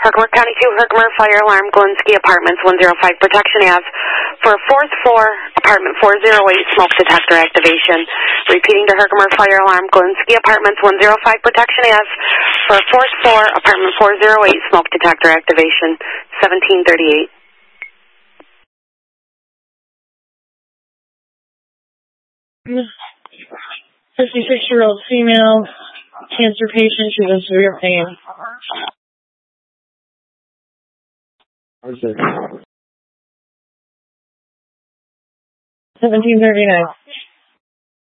Herkimer County 2, Herkimer Fire Alarm, Galinsky Apartments, 105 Protection Ave. For fourth floor, apartment 408, smoke detector activation. Repeating to Herkimer Fire Alarm, Galinsky Apartments, 105 Protection Ave. For fourth floor, apartment 408, smoke detector activation, 1738. 56-year-old female, cancer patient, she's in severe pain. 1739.